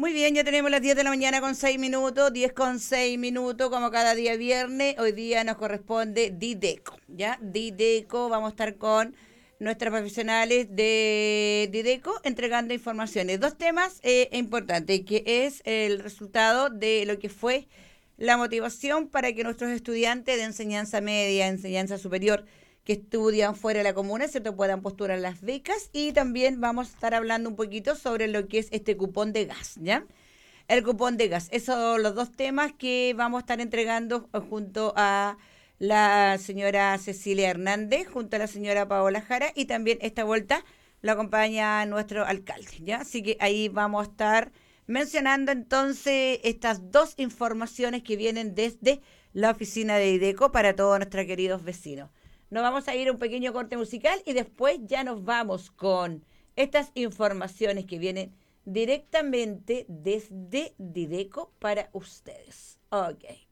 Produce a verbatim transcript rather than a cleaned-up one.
Muy bien, ya tenemos las diez de la mañana con seis minutos, diez con seis minutos, como cada día viernes. Hoy día nos corresponde Dideco, ¿ya? Dideco, vamos a estar con nuestras profesionales de Dideco entregando informaciones. Dos temas eh, importantes, que es el resultado de lo que fue la motivación para que nuestros estudiantes de enseñanza media, enseñanza superior, que estudian fuera de la comuna, ¿cierto? Puedan postular las becas, y también vamos a estar hablando un poquito sobre lo que es este cupón de gas, ¿ya? El cupón de gas, esos son los dos temas que vamos a estar entregando junto a la señora Cecilia Hernández, junto a la señora Paola Jara, y también esta vuelta lo acompaña nuestro alcalde, ¿ya? Así que ahí vamos a estar mencionando entonces estas dos informaciones que vienen desde la oficina de IDECO para todos nuestros queridos vecinos. Nos vamos a ir a un pequeño corte musical y después ya nos vamos con estas informaciones que vienen directamente desde Dideco para ustedes. Ok.